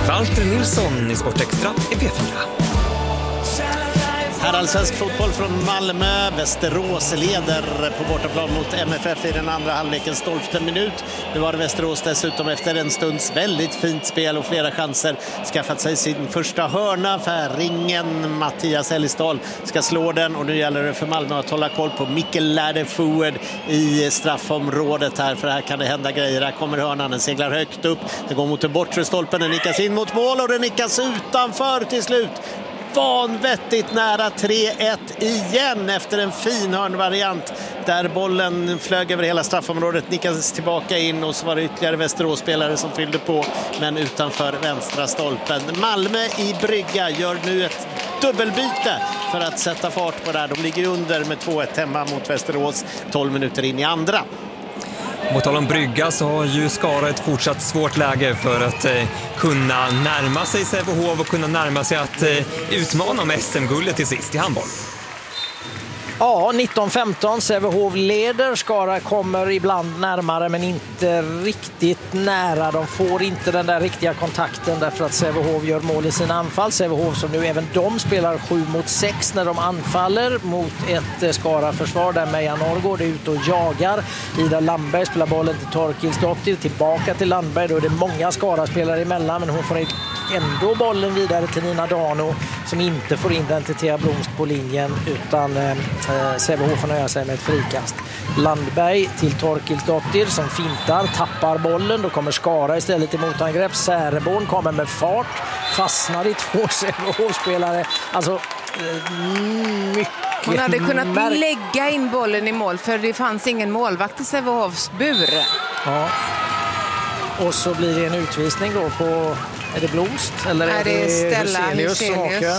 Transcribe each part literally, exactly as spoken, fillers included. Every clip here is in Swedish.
Valter Nilsson i Sportextra i P fyra. Här allsvensk fotboll från Malmö. Västerås leder på bortaplan mot M F F i den andra halvlekens tolfte minut. Nu har Västerås dessutom efter en stunds väldigt fint spel och flera chanser skaffat sig sin första hörna. Färringen Mattias Ellisdahl ska slå den och nu gäller det för Malmö att hålla koll på Mikkel Läderford i straffområdet här, för här kan det hända grejer. Här kommer hörnan, den seglar högt upp. Det går mot den bortre stolpen, den nickas in mot mål och den nickas utanför till slut. Vanvettigt nära tre ett igen efter en fin hörnvariant där bollen flög över hela straffområdet, nickades tillbaka in och så var det ytterligare Västerås-spelare som fyllde på, men utanför vänstra stolpen. Malmö i brygga gör nu ett dubbelbyte för att sätta fart på det här. De ligger under med två ett hemma mot Västerås tolv minuter in i andra. Mot tal om brygga så har ju Skara ett fortsatt svårt läge för att eh, kunna närma sig Sävehof och kunna närma sig att eh, utmana om S M-guldet till sist i handboll. Ja, nitton femton. Sävehof leder. Skara kommer ibland närmare men inte riktigt nära. De får inte den där riktiga kontakten därför att Sävehof gör mål i sina anfall. Sävehof som nu även de spelar sju mot sex när de anfaller mot ett Skara-försvar där Meja Norrgård är ute och jagar. Ida Landberg spelar bollen till Torkilsdottir, tillbaka till Landberg. Då är det många Skara-spelare emellan, men hon får ändå bollen vidare till Nina Dano som inte får in den till Thea Blomst på linjen, utan eh, Sävehof får nöja sig med ett frikast. Landberg till Torkilsdottir som fintar, tappar bollen. Då kommer Skara istället i motangrepp. Säreborn kommer med fart, fastnar i två Sävehof-spelare. Alltså eh, mycket. Hon hade kunnat märk- lägga in bollen i mål för det fanns ingen målvakt i Sävehofs bur. Ja. Och så blir det en utvisning då på, är det Blomst eller är, är det, det Stella Huselius som åker?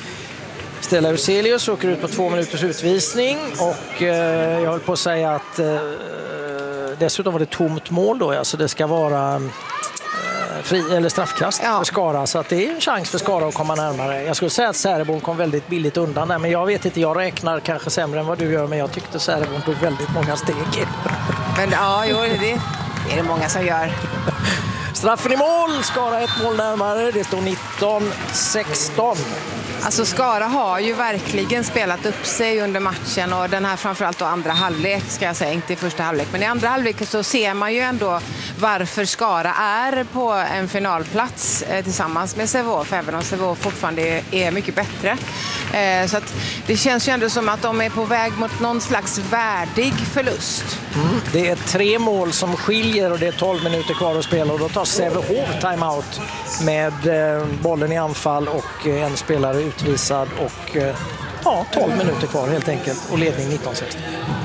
Stella Huselius åker ut på två minuters utvisning och eh, jag höll på att säga att eh, dessutom var det tomt mål då, alltså det ska vara eh, fri, eller straffkast ja. för Skara, så att det är en chans för Skara att komma närmare. Jag skulle säga att Säreborn kom väldigt billigt undan där, men jag vet inte, jag räknar kanske sämre än vad du gör, men jag tyckte Säreborn tog väldigt många steg. Men ja, jo, det Det är det många som gör. Straffen i mål, Skara ett mål närmare, det står nitton sexton. Alltså Skara har ju verkligen spelat upp sig under matchen och den här framförallt då andra halvlek ska jag säga, inte i första halvlek. Men i andra halvlek så ser man ju ändå varför Skara är på en finalplats eh, tillsammans med Sävehof, även om Sävehof fortfarande är, är mycket bättre. Eh, så att det känns ju ändå som att de är på väg mot någon slags värdig förlust. Mm, det är tre mål som skiljer och det är tolv minuter kvar att spela och då tar Sävehof timeout med eh, bollen i anfall och eh, en spelare utvisad och eh, ja, tolv minuter kvar helt enkelt och ledning nitton sexton.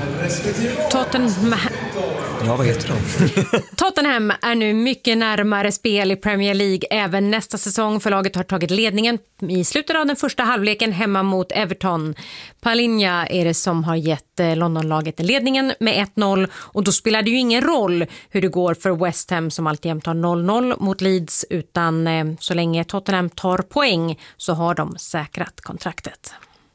Tottenham... Ja, vad heter de? Tottenham är nu mycket närmare spel i Premier League även nästa säsong, för laget har tagit ledningen i slutet av den första halvleken hemma mot Everton. Palinja är det som har gett Londonlaget ledningen med ett noll och då spelar det ju ingen roll hur det går för West Ham som alltid tar noll noll mot Leeds, utan så länge Tottenham tar poäng så har de säkrat kontraktet.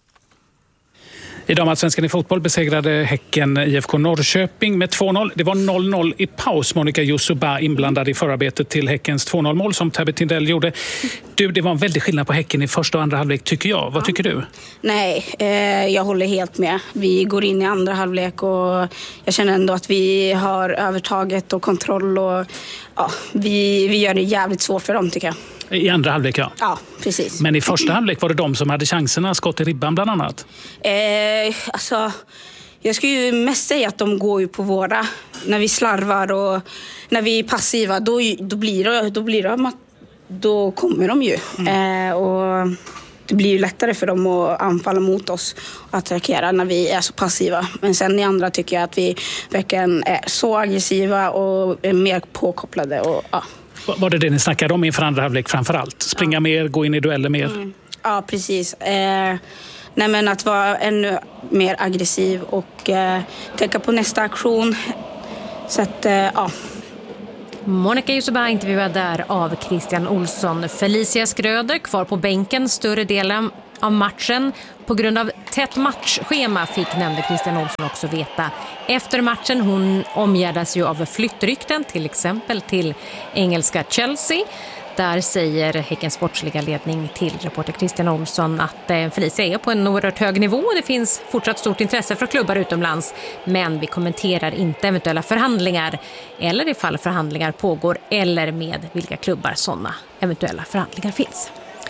I damallsvenskan i fotboll besegrade Häcken I F K Norrköping med två noll. Det var noll noll i paus. Monica Yusuba inblandad i förarbetet till Häckens två noll-mål som Tabby Tindell gjorde. Du, det var en väldig skillnad på Häcken i första och andra halvlek tycker jag. Vad tycker du? Nej, eh, jag håller helt med. Vi går in i andra halvlek och jag känner ändå att vi har övertaget och kontroll och ja, vi, vi gör det jävligt svårt för dem tycker jag. I andra halvlek, ja. Ja, precis. Men i första halvlek var det de som hade chanserna, skott i ribban bland annat. Eh, alltså, jag skulle ju mest säga att de går ju på våra. När vi slarvar och när vi är passiva, då, då blir det, då blir det, då kommer de ju. Mm. Eh, och det blir ju lättare för dem att anfalla mot oss och attackera när vi är så passiva. Men sen i andra tycker jag att vi verkligen är så aggressiva och är mer påkopplade och ja. Var det det ni snackade om inför andra halvlek framförallt? Springa ja. mer, gå in i dueller mer? Mm. Ja, precis. Eh, nej men att vara ännu mer aggressiv och eh, tänka på nästa aktion. Så att, eh, ja. Monica Yusuba intervjuad där av Christian Olsson. Felicia Skröder kvar på bänken större delen av matchen. På grund av tätt matchschema fick nämnde Christian Olsson också veta. Efter matchen hon omgärdas ju av flyttrykten till exempel till engelska Chelsea. Där säger Häckens sportsliga ledning till reporter Christian Olsson att Felicia är på en oerhört hög nivå och det finns fortsatt stort intresse för klubbar utomlands. Men vi kommenterar inte eventuella förhandlingar eller ifall förhandlingar pågår eller med vilka klubbar sådana eventuella förhandlingar finns.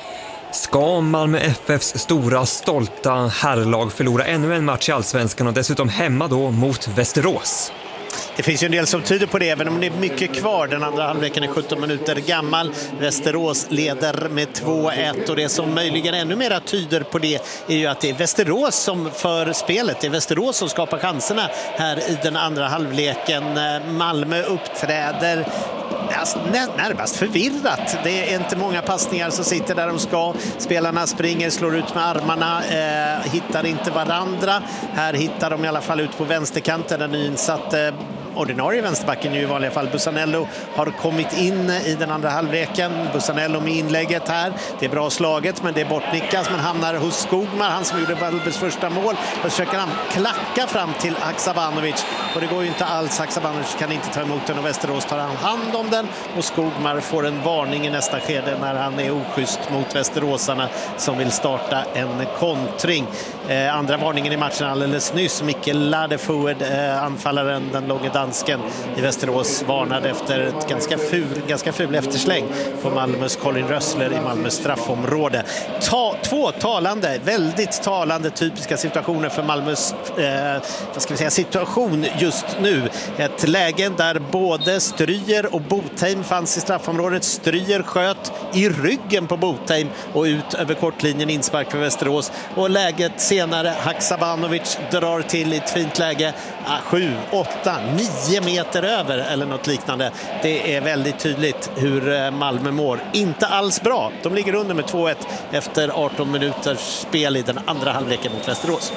Ska Malmö F F:s stora, stolta herrlag förlora ännu en match i Allsvenskan och dessutom hemma då mot Västerås? Det finns ju en del som tyder på det, även om det är mycket kvar. Den andra halvleken är sjutton minuter gammal. Västerås leder med två ett och det som möjligen ännu mer tyder på det är ju att det är Västerås som för spelet. Det är Västerås som skapar chanserna här i den andra halvleken. Malmö uppträder alltså, närmast förvirrat. Det är inte många passningar som sitter där de ska. Spelarna springer, slår ut med armarna, eh, hittar inte varandra. Här hittar de i alla fall ut på vänsterkanten en nyinsatt eh, ordinarie vänsterbacken ju i vanliga fall. Bussanello har kommit in i den andra halvleken. Bussanello med inlägget här. Det är bra slaget, men det är bortnickas. Men hamnar hos Skogmar, han som gjorde Valbes första mål. Då försöker han klacka fram till Haksabanovic. Och det går ju inte alls. Haksabanovic kan inte ta emot den och Västerås tar han hand om den. Och Skogmar får en varning i nästa skede när han är oschysst mot västeråsarna som vill starta en kontring. Eh, andra varningen i matchen alldeles nyss. Mikkel Ladefoued, eh, anfallaren, den långa dansken i Västerås, varnade efter ett ganska ful, ganska ful eftersläng på Malmös Colin Rössler i Malmös straffområde. Ta, två talande, väldigt talande typiska situationer för Malmös eh, vad ska vi säga, situation just nu. Ett läge där både Stryger och Botheim fanns i straffområdet. Stryger sköt i ryggen på Botheim och ut över kortlinjen, inspark för Västerås. Och läget senare, Haksabanovic drar till i ett fint läge, sju, åtta, nio meter över eller något liknande. Det är väldigt tydligt hur Malmö mår. Inte alls bra. De ligger under med två ett efter arton minuters spel i den andra halvleken mot Västerås.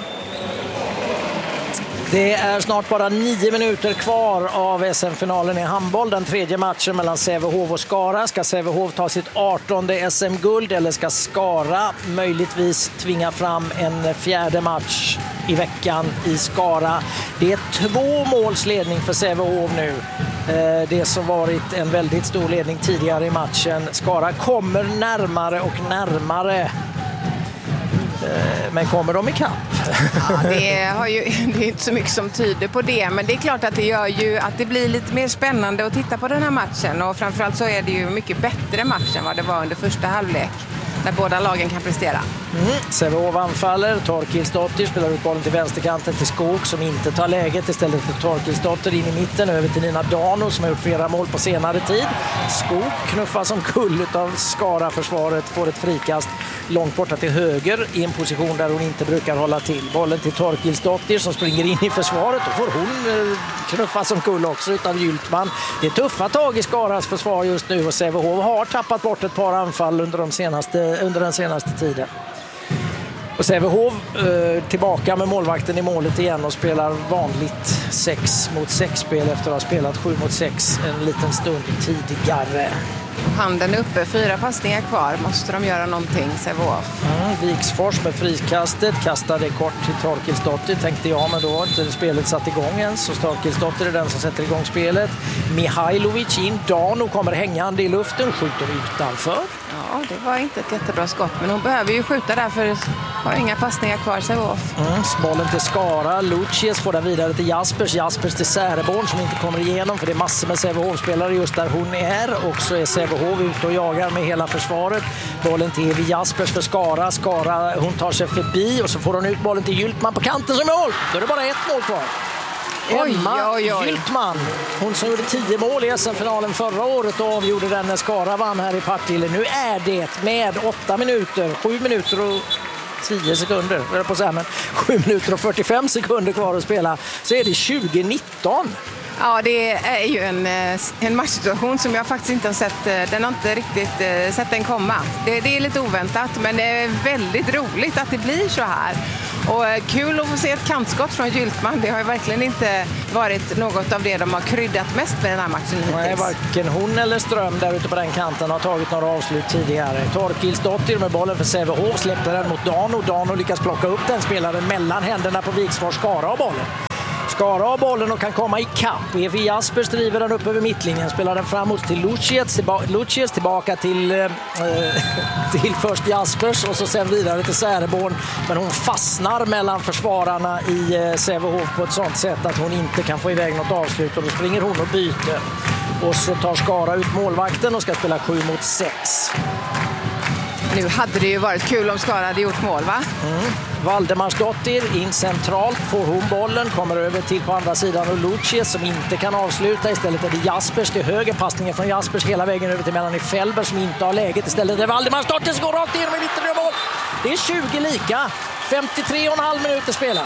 Det är snart bara nio minuter kvar av S M-finalen i handboll. Den tredje matchen mellan Sävehof och Skara. Ska Sävehof ta sitt artonde S M-guld eller ska Skara möjligtvis tvinga fram en fjärde match i veckan i Skara? Det är två måls ledning för Sävehof nu. Det som varit en väldigt stor ledning tidigare i matchen. Skara kommer närmare och närmare. Men kommer de i kapp? Ja, det, har ju, det är inte så mycket som tyder på det, men det är klart att det gör ju att det blir lite mer spännande att titta på den här matchen, och framförallt så är det ju mycket bättre match än vad det var under första halvlek när båda lagen kan prestera. Mm. Sävehof anfaller, Torkilsdotter spelar ut bollen till vänsterkanten till Skog som inte tar läget, istället för Torkilsdotter in i mitten över till Nina Dano som har gjort flera mål på senare tid. Skog knuffas som kull av Skara-försvaret, får ett frikast långt borta till höger i en position där hon inte brukar hålla till. Bollen till Torkilsdotter som springer in i försvaret, och får hon knuffas som kull också utav Gyltman. Det är tuffa tag i Skaras försvar just nu, och Sävehof har tappat bort ett par anfall under, de senaste, under den senaste tiden. Och Sävehof eh, tillbaka med målvakten i målet igen och spelar vanligt sex mot sex spel efter att ha spelat sju mot sex en liten stund tidigare. Handen uppe, fyra passningar kvar. Måste de göra någonting, Sävehof? Mm, Viksfors med frikastet, kastade kort till Torkilsdotter, tänkte jag, men då har inte spelet satt igång än, så Torkilsdotter är den som sätter igång spelet. Mihailovic in, Dano kommer hängande i luften, skjuter utanför. Ja, det var inte ett jättebra skott, men hon behöver ju skjuta där för har inga passningar kvar, Sävehof. Mm, bollen till Skara, Lucius får den vidare till Jaspers, Jaspers till Säreborn som inte kommer igenom, för det är massor med Sävehof-spelare just där hon är, och så är Sävehof ute och jagar med hela försvaret. Bollen till Evi Jaspers för Skara, Skara hon tar sig förbi och så får hon ut bollen till Gyltman på kanten som mål. Då är det bara ett mål kvar. Emma oj, oj, oj. Gyltman, hon som gjorde tio mål i S M-finalen förra året och avgjorde den när Skara vann här i Partille. Nu är det med åtta minuter, sju minuter och tio sekunder, eller på så men sju minuter och fyrtiofem sekunder kvar att spela, så är det tjugo nitton. Ja, det är ju en, en matchsituation som jag faktiskt inte har sett, den har inte riktigt sett den komma. Det, det är lite oväntat, men det är väldigt roligt att det blir så här. Och kul att få se ett kantskott från Gyltman. Det har ju verkligen inte varit något av det de har kryddat mest med den här matchen hittills. Nej, varken hon eller Ström där ute på den kanten har tagit några avslut tidigare. Torkilsdotter med bollen för Sävehof, släpper den mot Dano. Dano lyckas plocka upp den spelaren mellan händerna på Viksfors. Skara och bollen. Skara har bollen och kan komma i kapp. E F Jaspers driver den upp över mittlinjen. Spelar den framåt till Lucic. Tillba- Lucic tillbaka till, eh, till först Jaspers och så sen vidare till Säreborn. Men hon fastnar mellan försvararna i eh, Sävehof på ett sånt sätt att hon inte kan få iväg något avslut. Och då springer hon och byter. Och så tar Skara ut målvakten och ska spela sju mot sex. Nu hade det ju varit kul om Skara hade gjort mål, va? Mm. Valdemarsdottir in centralt, får hon bollen, kommer över till på andra sidan och Lucic som inte kan avsluta. Istället är det Jaspers till höger, passningen från Jaspers hela vägen över till Melanie Fellberg som inte har läget. Istället är det Valdemarsdottir som går rakt igenom i mitten och mål. Det är tjugo lika, femtiotre och en halv minuter spelar.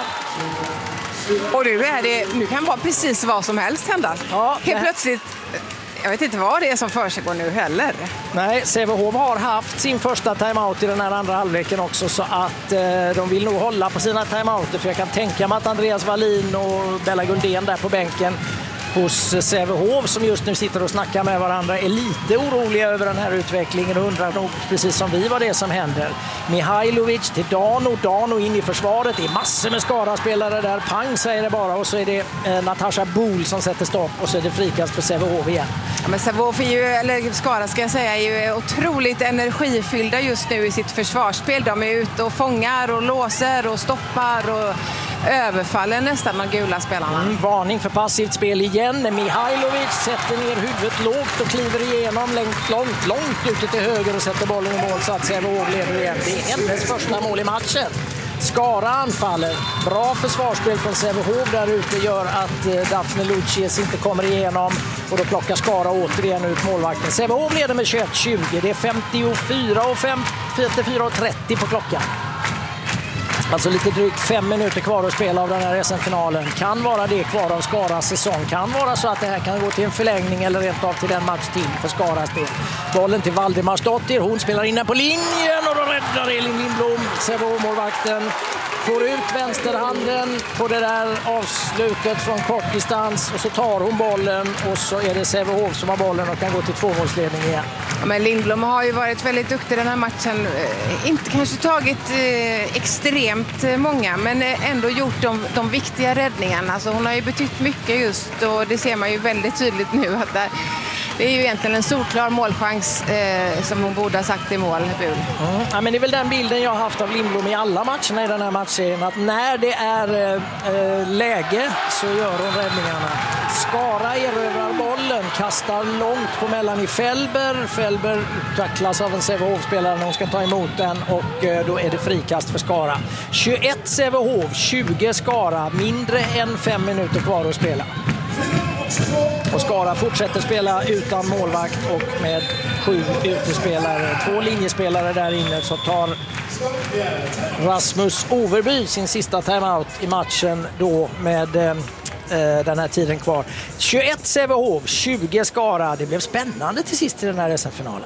Och nu, är det, nu kan vara precis vad som helst hända. Ja, helt det... plötsligt... Jag vet inte vad det är som försiggår nu heller. Nej, Sävehof har haft sin första timeout i den här andra halvleken också så att eh, de vill nog hålla på sina timeouter för jag kan tänka mig att Andreas Wallin och Bella Guldén där på bänken hos Sävehof som just nu sitter och snackar med varandra är lite oroliga över den här utvecklingen och undrar nog precis som vi vad det är som händer. Mihailovic till Dano, Dano in i försvaret, det är massor med Skara-spelare där, pang säger det bara och så är det eh, Natasha Bohl som sätter stopp och så är det frikast för Sävehof igen. Ja, men Sävehof är ju, eller Skara ska jag säga, är ju otroligt energifyllda just nu i sitt försvarsspel. De är ute och fångar och låser och stoppar och överfaller nästan de gula spelarna. Mm, varning för passivt spel igen. Mihailovic sätter ner huvudet lågt och kliver igenom långt, långt, långt ute till höger och sätter bollen i mål så att Sävehof leder igen. Det är hennes första mål i matchen. Skara anfaller. Bra försvarsspel från Sävehof där ute gör att eh, Daphne Lucic inte kommer igenom och då plockar Skara återigen ut målvakten. Sävehof leder med tjugoett tjugo. Det är femtiofyra och trettio på klockan. Alltså lite drygt fem minuter kvar att spela av den här S M-finalen. Kan vara det kvar av Skaras säsong. Kan vara så att det här kan gå till en förlängning eller rent av till en match till för Skaras del. Bollen till Valdemarsdottir. Hon spelar in den på linjen och då räddar Elin Lindblom. Sävehof-målvakten får ut vänsterhanden på det där avslutet från kort distans och så tar hon bollen och så är det Sävehof som har bollen och kan gå till tvåmålsledning igen. Ja, men Lindblom har ju varit väldigt duktig den här matchen. Inte kanske tagit eh, extremt många men ändå gjort de, de viktiga räddningarna. Alltså hon har ju betytt mycket just och det ser man ju väldigt tydligt nu att där, det är ju egentligen en solklar målchans eh, som hon borde ha sagt i mål. Mm. Ja, men det är väl den bilden jag har haft av Lindblom i alla matcherna i den här matchen. Att när det är eh, läge så gör hon räddningarna. Skara erövrar bollen, kastar långt på Melanie Fellberg. Fellberg tacklas av en Sävehof-spelare när hon ska ta emot den och eh, då är det frikast för Skara. tjugoett Sävehof, tjugo Skara, mindre än fem minuter kvar att spela. Och Skara fortsätter spela utan målvakt och med sju utespelare. Två linjespelare där inne så tar Rasmus Overby sin sista timeout i matchen då med eh, den här tiden kvar. tjugoett Sävehof, tjugo Skara. Det blev spännande till sist i den här S M-finalen.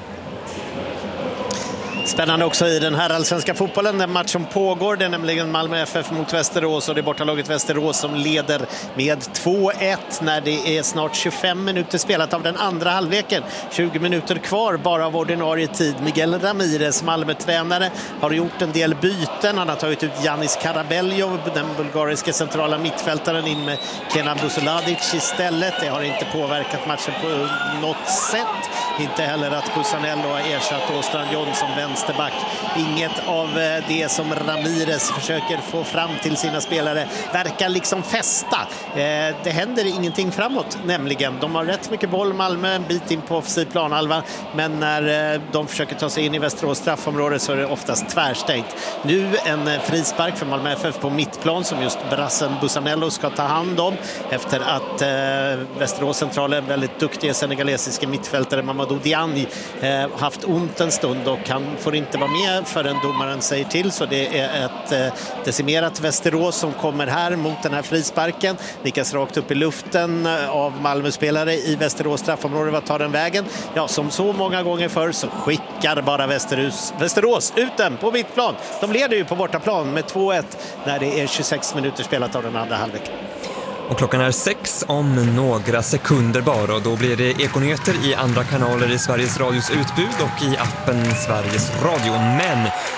Spännande också i den här allsvenska fotbollen. Den match som pågår, det är nämligen Malmö F F mot Västerås och det är bortalaget Västerås som leder med två ett när det är snart tjugofem minuter spelat av den andra halvleken. tjugo minuter kvar bara av ordinarie tid. Miguel Ramirez, Malmö-tränare, har gjort en del byten. Han har tagit ut Janis Karabeljov, den bulgariska centrala mittfältaren, in med Kenan Busuladic istället. Det har inte påverkat matchen på något sätt. Inte heller att Busanello har ersatt Åstrand Jonsson vänsterback. Inget av det som Ramirez försöker få fram till sina spelare verkar liksom fästa. Det händer ingenting framåt nämligen. De har rätt mycket boll, Malmö, en bit in på offensiv planhalva, men när de försöker ta sig in i Västerås straffområde så är det oftast tvärstängt. Nu en frispark för Malmö F F på mittplan som just brassen Busanello ska ta hand om efter att Västerås centralen, väldigt duktiga senegalesiska mittfältare Mamadou Diagne haft ont en stund och han får inte vara med förrän domaren säger till, så det är ett eh, decimerat Västerås som kommer här mot den här frisparken. Nickas rakt upp i luften av Malmö-spelare i Västerås straffområde. Vad tar den vägen? Ja, som så många gånger förr så skickar bara Västerås, Västerås ut den på mittplan. De leder ju på bortaplan med två ett när det är tjugosex minuter spelat av den andra halvleken. Och klockan är sex om några sekunder bara och då blir det Ekonyheter i andra kanaler i Sveriges Radios utbud och i appen Sveriges Radio. Men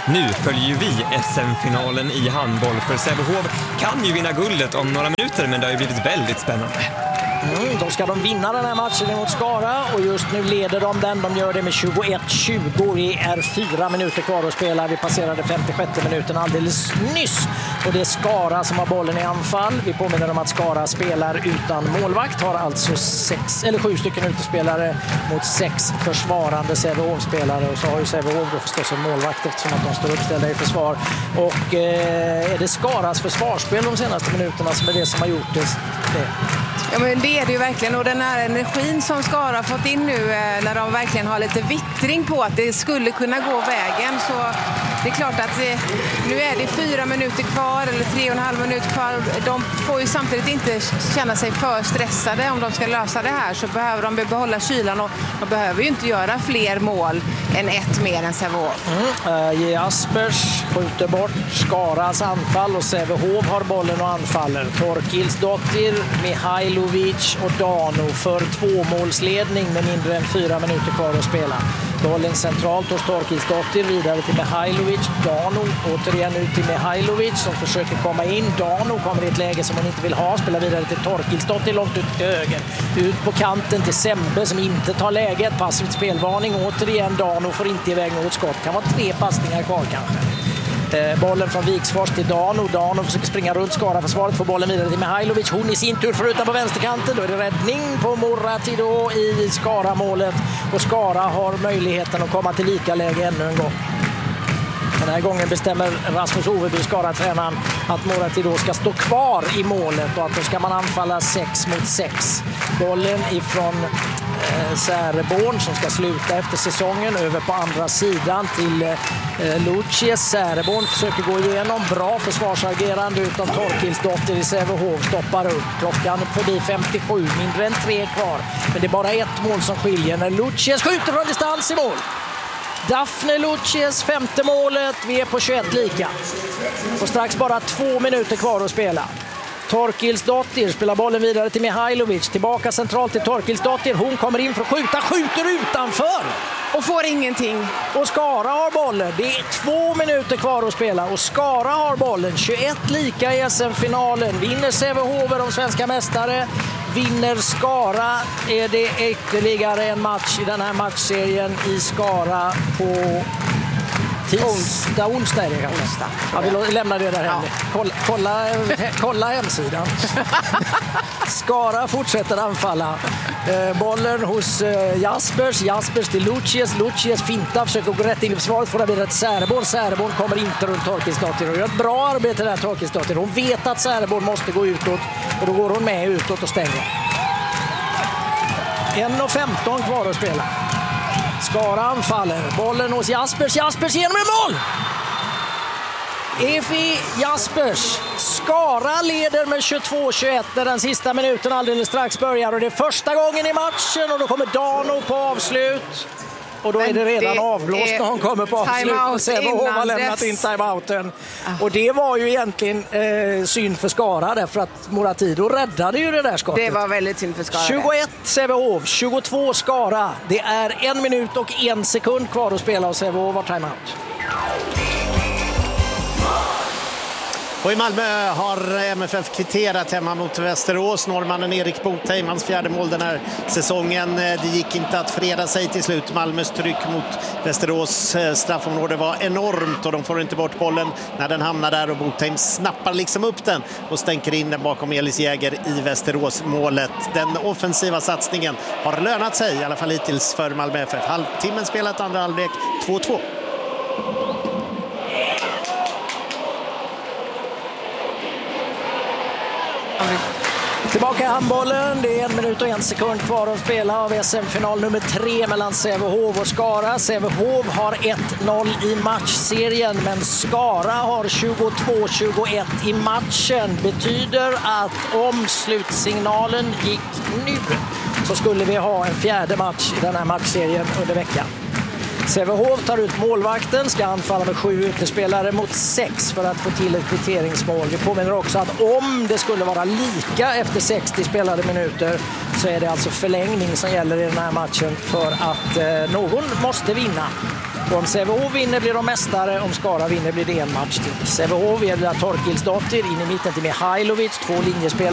Nu följer ju vi S M-finalen i handboll, för Sävehof kan ju vinna guldet om några minuter, men det har ju blivit väldigt spännande. Mm, då ska de vinna den här matchen mot Skara och just nu leder de den. De gör det med tjugoett tjugo. Det är fyra minuter kvar att spela. Vi passerade femtiosjätte minuten alldeles nyss. Och det är Skara som har bollen i anfall. Vi påminner om att Skara spelar utan målvakt. Har alltså sex, eller sju stycken utespelare mot sex försvarande Sävehof-spelare. Och så har ju Sävehof då förstås en målvakt eftersom att de står uppställda i försvar. Och eh, är det Skaras försvarsspel de senaste minuterna som är det som har gjort det? det. Ja, men det är det ju verkligen, och den här energin som Skara har fått in nu eh, när de verkligen har lite vittring på att det skulle kunna gå vägen, så det är klart att det, nu är det fyra minuter kvar eller tre och en halv minut kvar. De får ju samtidigt inte känna sig för stressade om de ska lösa det här, så behöver de behålla kylan och de behöver ju inte göra fler mål än ett mer än Sävehof. Mm. Uh, Jaspers skjuter bort Skaras anfall och Sävehof har bollen och anfaller. Torkilsdottir, Mihailovic och Dano för tvåmålsledning med mindre än fyra minuter kvar att spela. Bollen centralt hos Torkilsdottir, vidare till Mihailovic. Dano återigen ut till Mihailovic som försöker komma in. Dano kommer i ett läge som hon inte vill ha. Spelar vidare till Torkilsdottir långt ut till höger. Ut på kanten till Sembe som inte tar läget. Passivt spelvarning. Återigen Dano får inte iväg något skott. Kan vara tre passningar kvar kanske. Eh, bollen från Viksfors till Dano. Dano försöker springa runt Skara försvaret. Får bollen vidare till Mihailovic. Hon i sin tur förutom på vänsterkanten. Då är det räddning på Moratido i Skara-målet. Och Skara har möjligheten att komma till lika läge ännu en gång. Den här gången bestämmer Rasmus Oveby, Skara-tränaren, att Moratido ska stå kvar i målet och att då ska man anfalla sex mot sex. Bollen ifrån eh, Säreborn som ska sluta efter säsongen över på andra sidan till eh, Lucies. Säreborn försöker gå igenom. Bra försvarsagerande utan Torkilsdottir i Sävehof stoppar upp. Klockan förbi femtiosju, mindre än tre kvar. Men det är bara ett mål som skiljer när Lucies skjuter från distans i mål. Daphne Lucies femte målet. Vi är på tjugoett lika. Och strax bara två minuter kvar att spela. Torkilsdottir spelar bollen vidare till Mihailovic. Tillbaka centralt till Torkilsdottir. Hon kommer in för att skjuta. Skjuter utanför. Och får ingenting. Och Skara har bollen. Det är två minuter kvar att spela. Och Skara har bollen. tjugoett lika i S M-finalen. Vinner Sävehof de svenska mästare. Vinner Skara är det ytterligare en match i den här matchserien i Skara på tisdag, onsdag är det kanske. Onsdag. Ja, vi lämnar det där ja. Kolla, kolla, kolla hemsidan. Skara fortsätter anfalla. Eh, bollen hos eh, Jaspers. Jaspers till Lucies. Lucies finta, försöker gå rätt in i försvaret. Får det vidare till Säreborn. Säreborn kommer inte runt Torkilsdottir. Och gör ett bra arbete där Torkilsdottir. Hon vet att Säreborn måste gå utåt. Och då går hon med utåt och stänger. en och femton kvar att spela. Skara anfaller. Bollen hos Jaspers. Jaspers genom en mål! Efi Jaspers. Skara leder med tjugotvå tjugoett när den sista minuten alldeles strax börjar. Och det är första gången i matchen och då kommer Dano på avslut. Och då är det redan avblåst när hon kommer på avslut. Och Sävehof har lämnat in timeouten. Och det var ju egentligen eh, synd för Skara därför att Moratido räddade ju det där skottet. Det var väldigt synd för Skara. tjugoett Sävehof, tjugotvå Skara. Det är en minut och en sekund kvar att spela och Sävehof har timeout. Och i Malmö har M F F kvitterat hemma mot Västerås. Norrmannen Erik Botheim, hans fjärde mål den här säsongen. Det gick inte att freda sig till slut. Malmös tryck mot Västerås straffområde var enormt och de får inte bort bollen när den hamnar där och Botheim snappar liksom upp den och stänker in den bakom Elis Jäger i Västerås-målet. Den offensiva satsningen har lönat sig, i alla fall hittills för Malmö F F. Halvtimmen spelat, andra halvlek två två. Tillbaka i handbollen. Det är en minut och en sekund kvar att spela av S M-final nummer tre mellan Sävehof och Skara. Sävehof har ett noll i matchserien, men Skara har tjugotvå tjugoett i matchen. Betyder att om slutsignalen gick nu så skulle vi ha en fjärde match i den här matchserien under veckan. Sävehof tar ut målvakten, ska anfalla med sju utespelare mot sex för att få till ett kvitteringsmål. Vi påminner också att om det skulle vara lika efter sextio spelade minuter så är det alltså förlängning som gäller i den här matchen för att eh, någon måste vinna. Och om Sävehof vinner blir de mästare, om Skara vinner blir det en match till. Sävehof är Torkilsdottir in i mitten till Mihailovic, två linjespel